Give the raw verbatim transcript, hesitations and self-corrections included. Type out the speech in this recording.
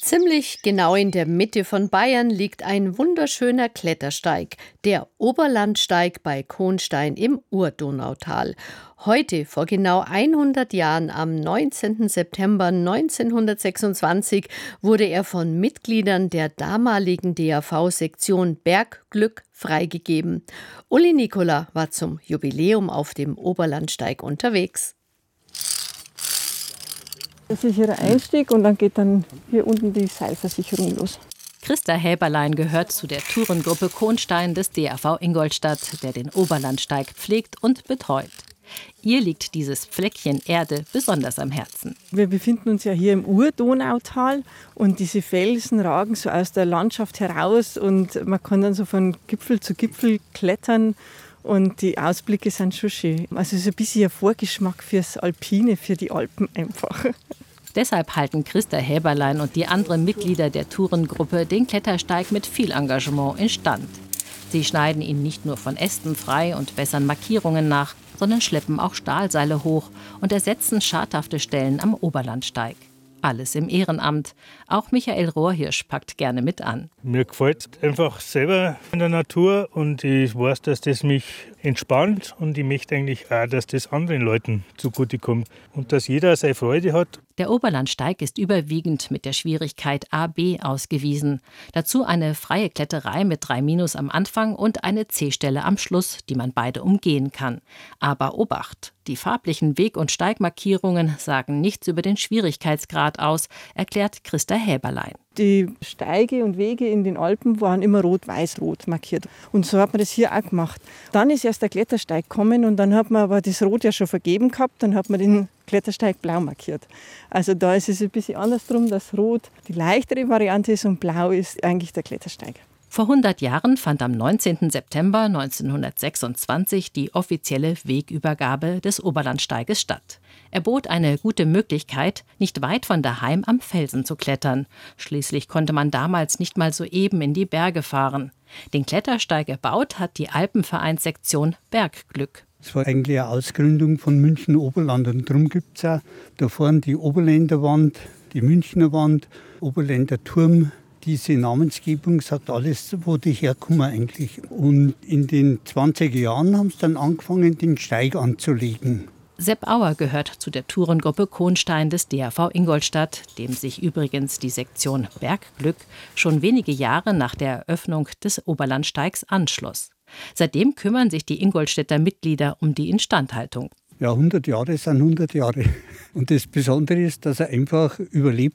Ziemlich genau in der Mitte von Bayern liegt ein wunderschöner Klettersteig, der Oberlandsteig bei Kohnstein im Urdonautal. Heute, vor genau hundert Jahren, am neunzehnten September neunzehnhundertsechsundzwanzig, wurde er von Mitgliedern der damaligen D A V-Sektion Bergglück freigegeben. Uli Nikola war zum Jubiläum auf dem Oberlandsteig unterwegs. Das ist hier der Einstieg und dann geht dann hier unten die Seilversicherung los. Christa Häberlein gehört zu der Tourengruppe Kohnstein des D A V Ingolstadt, der den Oberlandsteig pflegt und betreut. Ihr liegt dieses Fleckchen Erde besonders am Herzen. Wir befinden uns ja hier im Urdonautal und diese Felsen ragen so aus der Landschaft heraus und man kann dann so von Gipfel zu Gipfel klettern. Und die Ausblicke sind schon schön. Also es ist ein bisschen ein Vorgeschmack fürs Alpine, für die Alpen einfach. Deshalb halten Christa Häberlein und die anderen Mitglieder der Tourengruppe den Klettersteig mit viel Engagement instand. Sie schneiden ihn nicht nur von Ästen frei und bessern Markierungen nach, sondern schleppen auch Stahlseile hoch und ersetzen schadhafte Stellen am Oberlandsteig. Alles im Ehrenamt. Auch Michael Rohrhirsch packt gerne mit an. Mir gefällt es einfach selber in der Natur und ich weiß, dass das mich entspannt und ich möchte eigentlich auch, dass das anderen Leuten zugutekommt und dass jeder seine Freude hat. Der Oberlandsteig ist überwiegend mit der Schwierigkeit A B ausgewiesen. Dazu eine freie Kletterei mit drei Minus am Anfang und eine C-Stelle am Schluss, die man beide umgehen kann. Aber Obacht! Die farblichen Weg- und Steigmarkierungen sagen nichts über den Schwierigkeitsgrad aus, erklärt Christa Häberlein. Die Steige und Wege in den Alpen waren immer rot-weiß-rot markiert. Und so hat man das hier auch gemacht. Dann ist erst der Klettersteig gekommen und dann hat man aber das Rot ja schon vergeben gehabt, dann hat man den Klettersteig blau markiert. Also da ist es ein bisschen andersrum, dass Rot die leichtere Variante ist und Blau ist eigentlich der Klettersteig. Vor hundert Jahren fand am neunzehnten September neunzehnhundertsechsundzwanzig die offizielle Wegübergabe des Oberlandsteiges statt. Er bot eine gute Möglichkeit, nicht weit von daheim am Felsen zu klettern. Schließlich konnte man damals nicht mal so eben in die Berge fahren. Den Klettersteig erbaut hat die Alpenvereinssektion Bergglück. Es war eigentlich eine Ausgründung von München Oberland und darum gibt es auch da vorne die Oberländerwand, die Münchner Wand, Oberländer Turm. Diese Namensgebung sagt alles, wo die herkommen eigentlich. Und in den zwanziger Jahren haben sie dann angefangen, den Steig anzulegen. Sepp Auer gehört zu der Tourengruppe Kohnstein des D A V Ingolstadt, dem sich übrigens die Sektion Bergglück schon wenige Jahre nach der Eröffnung des Oberlandsteigs anschloss. Seitdem kümmern sich die Ingolstädter Mitglieder um die Instandhaltung. Ja, hundert Jahre sind hundert Jahre. Und das Besondere ist, dass er einfach überlebt